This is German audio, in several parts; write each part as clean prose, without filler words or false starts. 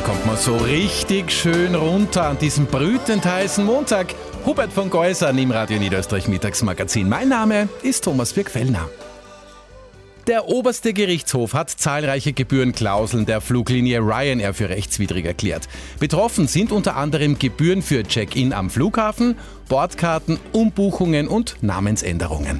kommt man so richtig schön runter an diesem brütend heißen Montag. Hubert von Geusern im Radio Niederösterreich Mittagsmagazin. Mein Name ist Thomas Birk-Fellner. Der oberste Gerichtshof hat zahlreiche Gebührenklauseln der Fluglinie Ryanair für rechtswidrig erklärt. Betroffen sind unter anderem Gebühren für Check-in am Flughafen, Bordkarten, Umbuchungen und Namensänderungen.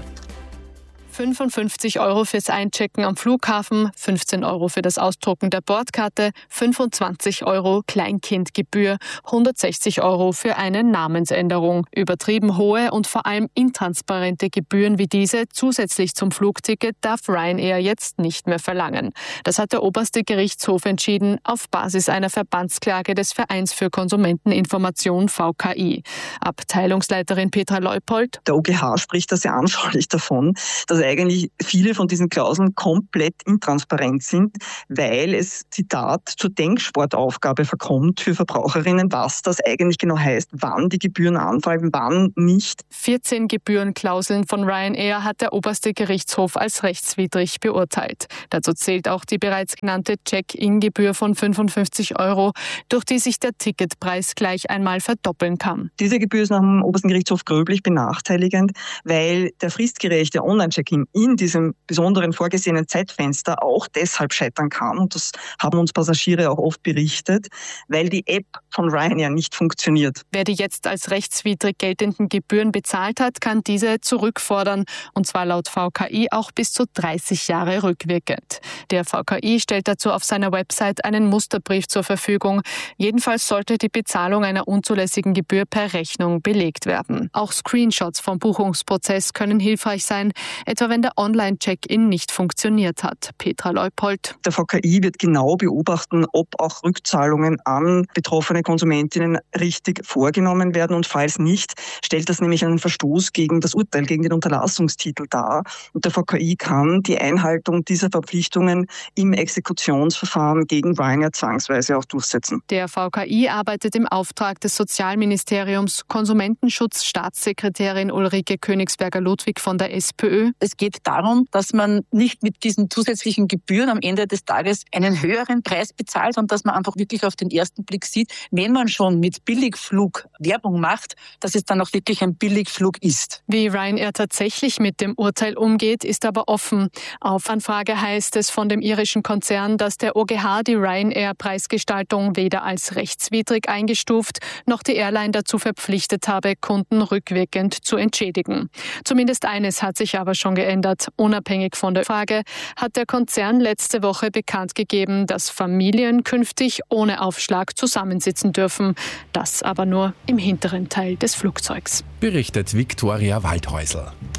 55 € fürs Einchecken am Flughafen, 15 € für das Ausdrucken der Bordkarte, 25 € Kleinkindgebühr, 160 € für eine Namensänderung. Übertrieben hohe und vor allem intransparente Gebühren wie diese zusätzlich zum Flugticket darf Ryanair jetzt nicht mehr verlangen. Das hat der oberste Gerichtshof entschieden auf Basis einer Verbandsklage des Vereins für Konsumenteninformation VKI. Abteilungsleiterin Petra Leupold. Der OGH spricht da sehr anschaulich davon, dass eigentlich viele von diesen Klauseln komplett intransparent sind, weil es, Zitat, zur Denksportaufgabe verkommt für Verbraucherinnen, was das eigentlich genau heißt, wann die Gebühren anfallen, wann nicht. 14 Gebührenklauseln von Ryanair hat der oberste Gerichtshof als rechtswidrig beurteilt. Dazu zählt auch die bereits genannte Check-in-Gebühr von 55 €, durch die sich der Ticketpreis gleich einmal verdoppeln kann. Diese Gebühr ist nach dem obersten Gerichtshof gröblich benachteiligend, weil der fristgerechte Online-Check-in in diesem besonderen vorgesehenen Zeitfenster auch deshalb scheitern kann. Und das haben uns Passagiere auch oft berichtet, weil die App von Ryanair nicht funktioniert. Wer die jetzt als rechtswidrig geltenden Gebühren bezahlt hat, kann diese zurückfordern. Und zwar laut VKI auch bis zu 30 Jahre rückwirkend. Der VKI stellt dazu auf seiner Website einen Musterbrief zur Verfügung. Jedenfalls sollte die Bezahlung einer unzulässigen Gebühr per Rechnung belegt werden. Auch Screenshots vom Buchungsprozess können hilfreich sein, etwa wenn der Online-Check-in nicht funktioniert hat. Petra Leupold. Der VKI wird genau beobachten, ob auch Rückzahlungen an betroffene Konsumentinnen richtig vorgenommen werden. Und falls nicht, stellt das nämlich einen Verstoß gegen das Urteil, gegen den Unterlassungstitel dar. Und der VKI kann die Einhaltung dieser Verpflichtungen im Exekutionsverfahren gegen Ryanair zwangsweise auch durchsetzen. Der VKI arbeitet im Auftrag des Sozialministeriums. Konsumentenschutzstaatssekretärin Ulrike Königsberger-Ludwig von der SPÖ. Es geht darum, dass man nicht mit diesen zusätzlichen Gebühren am Ende des Tages einen höheren Preis bezahlt und dass man einfach wirklich auf den ersten Blick sieht, wenn man schon mit Billigflug Werbung macht, dass es dann auch wirklich ein Billigflug ist. Wie Ryanair tatsächlich mit dem Urteil umgeht, ist aber offen. Auf Anfrage heißt es von dem irischen Konzern, dass der OGH die Ryanair-Preisgestaltung weder als rechtswidrig eingestuft, noch die Airline dazu verpflichtet habe, Kunden rückwirkend zu entschädigen. Zumindest eines hat sich aber schon geändert. Unabhängig von der Frage hat der Konzern letzte Woche bekannt gegeben, dass Familien künftig ohne Aufschlag zusammensitzen dürfen. Das aber nur im hinteren Teil des Flugzeugs. Berichtet Viktoria Waldhäusl.